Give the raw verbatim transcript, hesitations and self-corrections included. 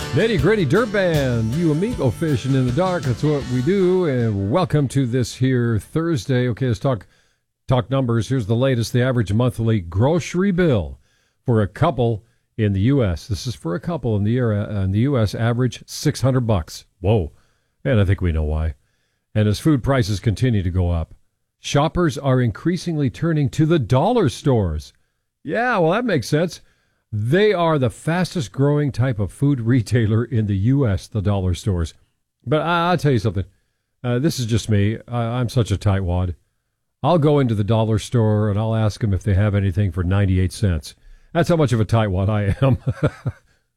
Nitty Gritty Dirt Band, you amigo fishing in the dark. That's what we do. And welcome to this here Thursday. Okay, let's talk talk numbers. Here's the latest. The average monthly grocery bill for a couple in the U S. This is for a couple in the year uh, in the U S. Average six hundred bucks. Whoa, and I think we know why. And as food prices continue to go up, shoppers are increasingly turning to the dollar stores. Yeah, well, that makes sense. They are the fastest growing type of food retailer in the U S, the dollar stores. But I, I'll tell you something. Uh, this is just me. I, I'm such a tightwad. I'll go into the dollar store and I'll ask them if they have anything for ninety-eight cents. That's how much of a tightwad I am.